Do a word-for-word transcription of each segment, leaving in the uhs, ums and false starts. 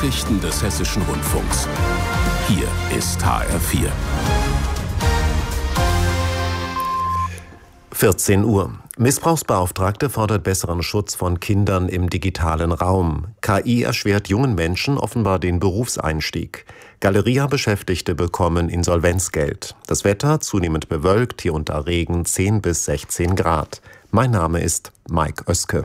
Nachrichten des Hessischen Rundfunks. Hier ist H R vier. vierzehn Uhr. Missbrauchsbeauftragte fordert besseren Schutz von Kindern im digitalen Raum. K I erschwert jungen Menschen offenbar den Berufseinstieg. Galeria-Beschäftigte bekommen Insolvenzgeld. Das Wetter zunehmend bewölkt, hier und da Regen, zehn bis sechzehn Grad. Mein Name ist Mike Oeske.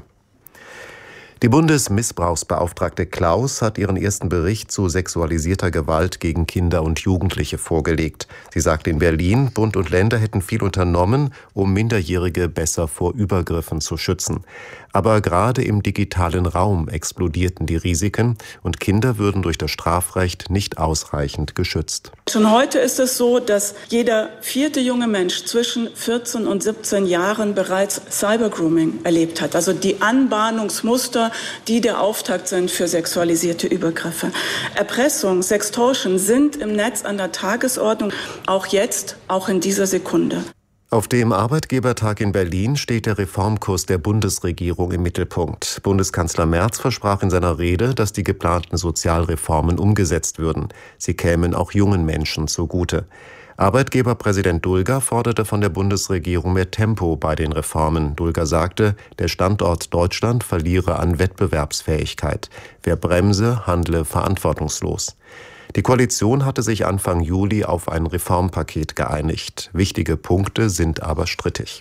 Die Bundesmissbrauchsbeauftragte Klaus hat ihren ersten Bericht zu sexualisierter Gewalt gegen Kinder und Jugendliche vorgelegt. Sie sagt in Berlin, Bund und Länder hätten viel unternommen, um Minderjährige besser vor Übergriffen zu schützen. Aber gerade im digitalen Raum explodierten die Risiken und Kinder würden durch das Strafrecht nicht ausreichend geschützt. Schon heute ist es so, dass jeder vierte junge Mensch zwischen vierzehn und siebzehn Jahren bereits Cybergrooming erlebt hat. Also die Anbahnungsmuster, die der Auftakt sind für sexualisierte Übergriffe. Erpressung, Sextortion sind im Netz an der Tagesordnung, auch jetzt, auch in dieser Sekunde. Auf dem Arbeitgebertag in Berlin steht der Reformkurs der Bundesregierung im Mittelpunkt. Bundeskanzler Merz versprach in seiner Rede, dass die geplanten Sozialreformen umgesetzt würden. Sie kämen auch jungen Menschen zugute. Arbeitgeberpräsident Dulger forderte von der Bundesregierung mehr Tempo bei den Reformen. Dulger sagte, der Standort Deutschland verliere an Wettbewerbsfähigkeit. Wer bremse, handle verantwortungslos. Die Koalition hatte sich Anfang Juli auf ein Reformpaket geeinigt. Wichtige Punkte sind aber strittig.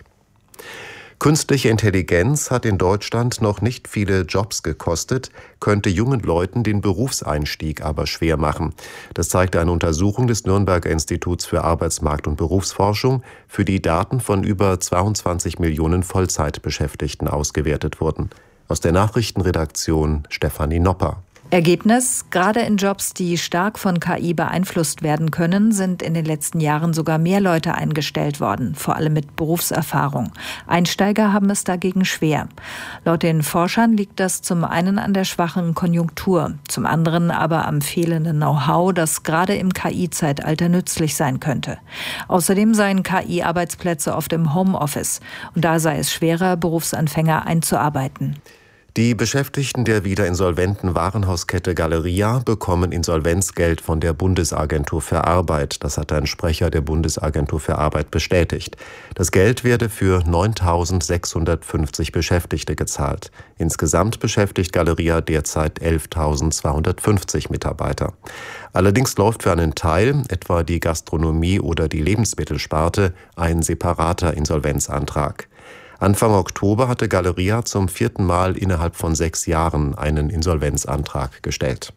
Künstliche Intelligenz hat in Deutschland noch nicht viele Jobs gekostet, könnte jungen Leuten den Berufseinstieg aber schwer machen. Das zeigte eine Untersuchung des Nürnberger Instituts für Arbeitsmarkt- und Berufsforschung, für die Daten von über zweiundzwanzig Millionen Vollzeitbeschäftigten ausgewertet wurden. Aus der Nachrichtenredaktion Stefanie Nopper. Ergebnis: Gerade in Jobs, die stark von K I beeinflusst werden können, sind in den letzten Jahren sogar mehr Leute eingestellt worden, vor allem mit Berufserfahrung. Einsteiger haben es dagegen schwer. Laut den Forschern liegt das zum einen an der schwachen Konjunktur, zum anderen aber am fehlenden Know-how, das gerade im K I-Zeitalter nützlich sein könnte. Außerdem seien K I-Arbeitsplätze oft im Homeoffice und da sei es schwerer, Berufsanfänger einzuarbeiten. Die Beschäftigten der wieder insolventen Warenhauskette Galeria bekommen Insolvenzgeld von der Bundesagentur für Arbeit. Das hat ein Sprecher der Bundesagentur für Arbeit bestätigt. Das Geld werde für neuntausendsechshundertfünfzig Beschäftigte gezahlt. Insgesamt beschäftigt Galeria derzeit elftausendzweihundertfünfzig Mitarbeiter. Allerdings läuft für einen Teil, etwa die Gastronomie oder die Lebensmittelsparte, ein separater Insolvenzantrag. Anfang Oktober hatte Galeria zum vierten Mal innerhalb von sechs Jahren einen Insolvenzantrag gestellt.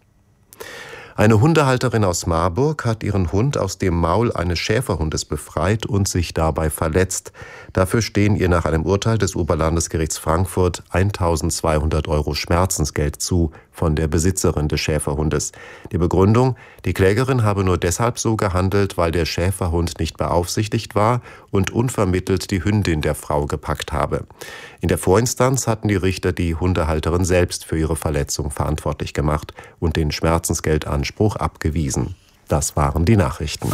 Eine Hundehalterin aus Marburg hat ihren Hund aus dem Maul eines Schäferhundes befreit und sich dabei verletzt. Dafür stehen ihr nach einem Urteil des Oberlandesgerichts Frankfurt eintausendzweihundert Euro Schmerzensgeld zu von der Besitzerin des Schäferhundes. Die Begründung: Die Klägerin habe nur deshalb so gehandelt, weil der Schäferhund nicht beaufsichtigt war und unvermittelt die Hündin der Frau gepackt habe. In der Vorinstanz hatten die Richter die Hundehalterin selbst für ihre Verletzung verantwortlich gemacht und den Schmerzensgeldanspruch abgewiesen. Das waren die Nachrichten.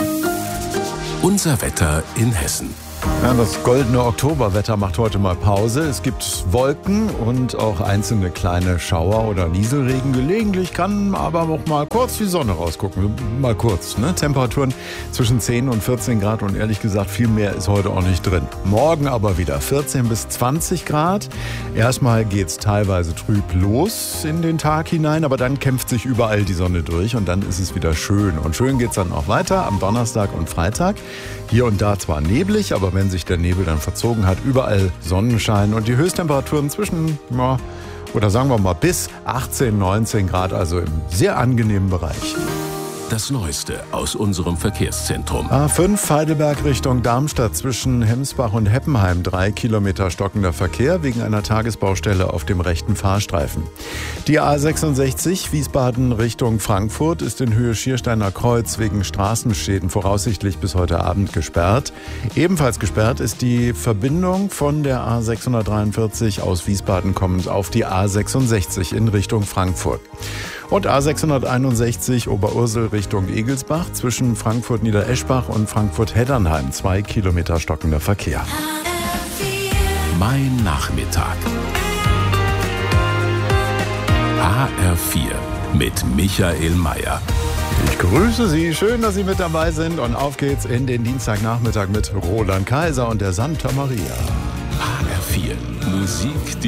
Unser Wetter in Hessen. Ja, das goldene Oktoberwetter macht heute mal Pause. Es gibt Wolken und auch einzelne kleine Schauer oder Nieselregen. Gelegentlich kann aber auch mal kurz die Sonne rausgucken. Mal kurz, ne? Temperaturen zwischen zehn und vierzehn Grad und ehrlich gesagt viel mehr ist heute auch nicht drin. Morgen aber wieder vierzehn bis zwanzig Grad. Erstmal geht's teilweise trüb los in den Tag hinein, aber dann kämpft sich überall die Sonne durch und dann ist es wieder schön. Und schön geht's dann auch weiter am Donnerstag und Freitag. Hier und da zwar neblig, aber wenn sich der Nebel dann verzogen hat, überall Sonnenschein und die Höchsttemperaturen zwischen, ja, oder sagen wir mal bis achtzehn, neunzehn Grad, also im sehr angenehmen Bereich. Das Neueste aus unserem Verkehrszentrum. A fünf Heidelberg Richtung Darmstadt zwischen Hemsbach und Heppenheim. Drei Kilometer stockender Verkehr wegen einer Tagesbaustelle auf dem rechten Fahrstreifen. Die A sechsundsechzig Wiesbaden Richtung Frankfurt ist in Höhe Schiersteiner Kreuz wegen Straßenschäden voraussichtlich bis heute Abend gesperrt. Ebenfalls gesperrt ist die Verbindung von der A sechshundertdreiundvierzig aus Wiesbaden kommend auf die A sechsundsechzig in Richtung Frankfurt. Und A sechshunderteinundsechzig Oberursel Richtung Egelsbach zwischen Frankfurt-Niedereschbach und Frankfurt-Heddernheim. Zwei Kilometer stockender Verkehr. Mein Nachmittag. H R vier. mit Michael Mayer. Ich grüße Sie, schön, dass Sie mit dabei sind und auf geht's in den Dienstagnachmittag mit Roland Kaiser und der Santa Maria. H R vier Musik, die